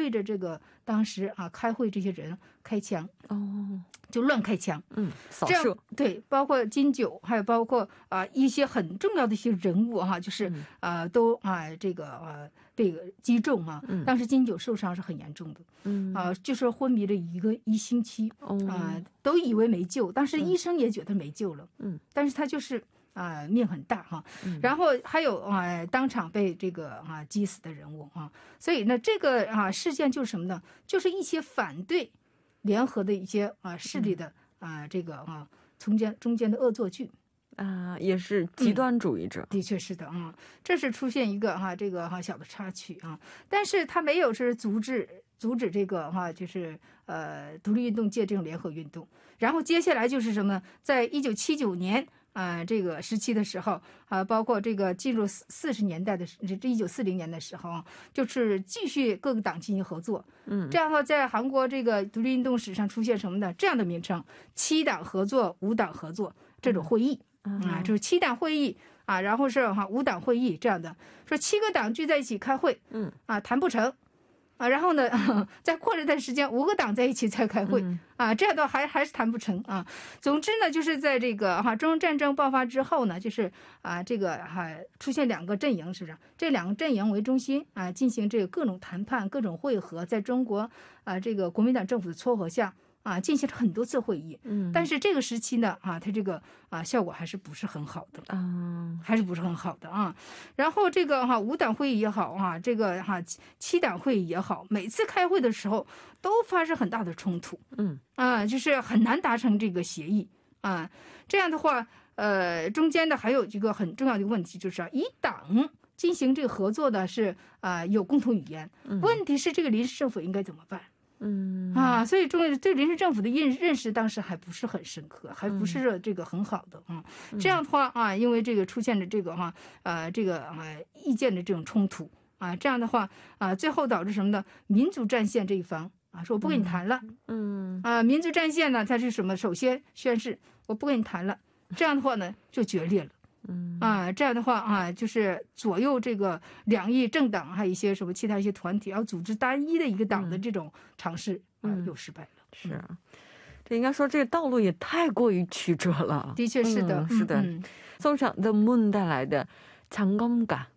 对着这个当时开会这些人开枪，就乱开枪， 扫射， 对，包括金九，还有包括一些很重要的一些人物就是都这个被击中当时金九受伤是很严重的，就是昏迷了一星期，都以为没救，当时医生也觉得没救了，但是他就是命很大然后还有当场被这个击死的人物所以呢，这个事件就是什么呢？就是一些反对联合的一些势力的这个中间的恶作剧也是极端主义者， 的确是的这是出现一个这个小的插曲但是他没有是阻止这个就是独立运动界这种联合运动。然后接下来就是什么呢？在1979年这个时期的时候包括这个进入40年代的1940年的时候就是继续各个党进行合作，这样的话在韩国这个独立运动史上出现什么呢？这样的名称，7党合作、5党合作这种会议就是7党会议然后是5党会议这样的，说7个党聚在一起开会谈不成然后呢再过了一段时间5个党在一起再开会这样的还是谈不成总之呢，就是在这个中日战争爆发之后呢，就是这个出现2个阵营，是不是？这2个阵营为中心进行这个各种谈判、各种会合，在中国这个国民党政府的撮合下进行了很多次会议，但是这个时期呢它这个效果还是不是很好的还是不是很好的然后这个5党会议也好这个7党会议也好，每次开会的时候都发生很大的冲突就是很难达成这个协议这样的话中间的还有一个很重要的问题，就是以党进行这个合作的是有共同语言，问题是这个临时政府应该怎么办所以对临时政府的认识当时还不是很深刻，还不是这个很好的这样的话因为这个出现了这个这个意见的这种冲突这样的话最后导致什么呢？民族战线这一方说我不跟你谈了民族战线呢它是什么？首先宣誓我不跟你谈了，这样的话呢就决裂了这样的话就是左右这个两翼政党还有一些什么其他一些团体要组织单一的一个党的这种尝试又失败了是这应该说这个道路也太过于曲折了。 的确是的是的送上The Moon带来的장검가